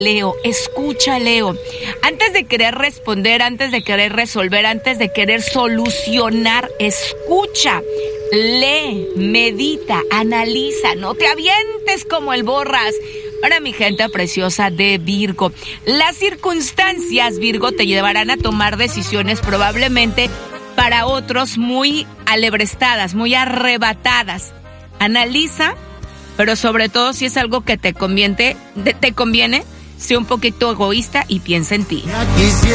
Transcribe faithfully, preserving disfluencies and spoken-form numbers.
Leo, escucha, Leo. Antes de querer responder, antes de querer resolver, antes de querer solucionar, escucha, lee, medita, analiza, no te avientes como el borras. Para mi gente preciosa de Virgo, las circunstancias, Virgo, te llevarán a tomar decisiones probablemente para otros muy alebrestadas, muy arrebatadas. Analiza, pero sobre todo si es algo que te conviene, te conviene, sé un poquito egoísta y piensa en ti.